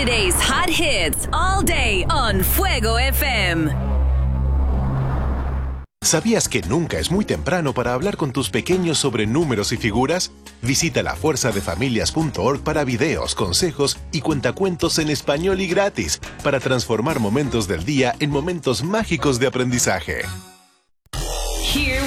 Today's hot hits all day on Fuego FM. ¿Sabías que nunca es muy temprano para hablar con tus pequeños sobre números y figuras? Visita lafuerzadefamilias.org para videos, consejos y cuentacuentos en español y gratis para transformar momentos del día en momentos mágicos de aprendizaje. Here